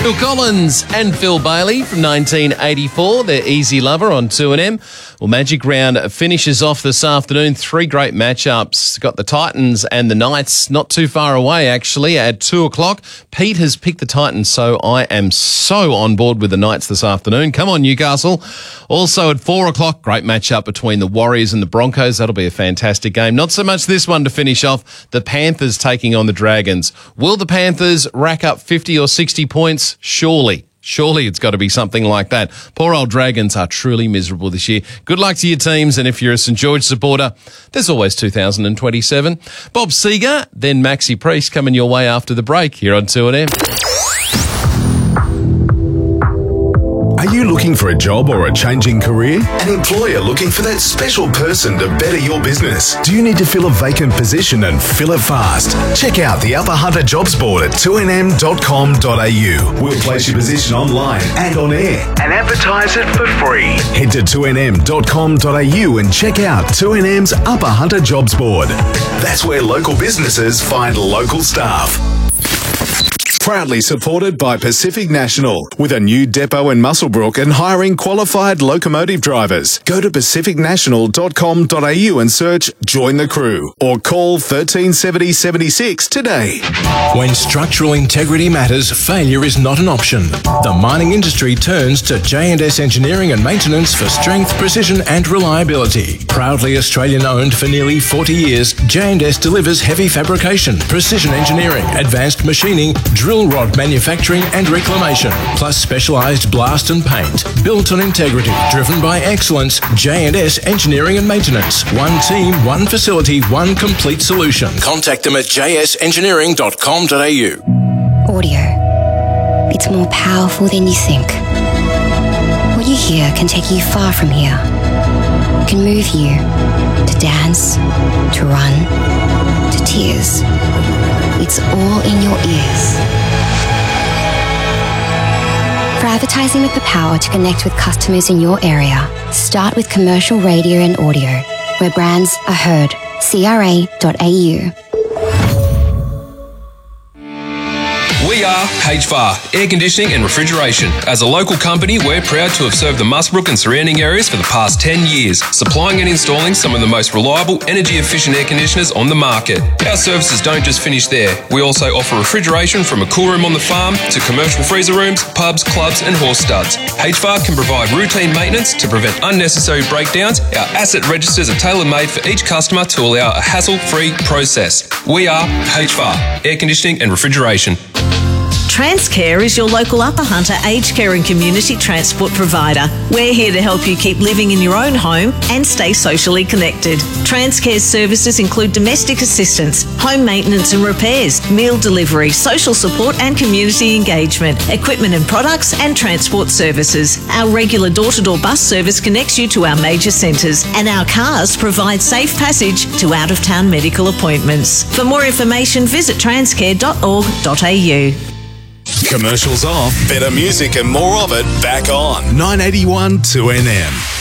Phil Collins and Phil Bailey from 1984. They're Easy Lover on 2NM. Well, Magic Round finishes off this afternoon. 3 great matchups. Got the Titans and the Knights not too far away, actually, at 2 o'clock. Pete has picked the Titans, so I am so on board with the Knights this afternoon. Come on, Newcastle. Also at 4 o'clock, great matchup between the Warriors and the Broncos. That'll be a fantastic game. Not so much this one to finish off. The Panthers taking on the Dragons. Will the Panthers rack up 50 or 60 points? Surely it's got to be something like that. Poor old Dragons are truly miserable this year. Good luck to your teams, and if you're a St George supporter, there's always 2027. Bob Seger, then Maxi Priest coming your way after the break here on 2NM. Are you looking for a job or a changing career? An employer looking for that special person to better your business? Do you need to fill a vacant position and fill it fast? Check out the Upper Hunter Jobs Board at 2nm.com.au. We'll place your position online and on air and advertise it for free. Head to 2nm.com.au and check out 2NM's Upper Hunter Jobs Board. That's where local businesses find local staff. Proudly supported by Pacific National, with a new depot in Muswellbrook and hiring qualified locomotive drivers. Go to pacificnational.com.au and search Join the Crew or call 1370 76 today. When structural integrity matters, failure is not an option. The mining industry turns to J&S Engineering and Maintenance for strength, precision and reliability. Proudly Australian owned for nearly 40 years, J&S delivers heavy fabrication, precision engineering, advanced machining, drill rod manufacturing and reclamation, plus specialised blast and paint. Built on integrity, driven by excellence, J&S Engineering and Maintenance. One team, one facility, one complete solution. Contact them at jsengineering.com.au. Audio. It's more powerful than you think. What you hear can take you far from here. It can move you to dance, to run, to tears. It's all in your ears. For advertising with the power to connect with customers in your area, start with commercial radio and audio, where brands are heard. CRA.au. We are HVAR, Air Conditioning and Refrigeration. As a local company, we're proud to have served the Muswellbrook and surrounding areas for the past 10 years, supplying and installing some of the most reliable, energy-efficient air conditioners on the market. Our services don't just finish there. We also offer refrigeration from a cool room on the farm to commercial freezer rooms, pubs, clubs and horse studs. HVAR can provide routine maintenance to prevent unnecessary breakdowns. Our asset registers are tailor-made for each customer to allow a hassle-free process. We are HVAR, Air Conditioning and Refrigeration. Transcare is your local Upper Hunter aged care and community transport provider. We're here to help you keep living in your own home and stay socially connected. Transcare's services include domestic assistance, home maintenance and repairs, meal delivery, social support and community engagement, equipment and products and transport services. Our regular door-to-door bus service connects you to our major centres, and our cars provide safe passage to out-of-town medical appointments. For more information, visit transcare.org.au. Commercials off, better music and more of it back on 981 2NM.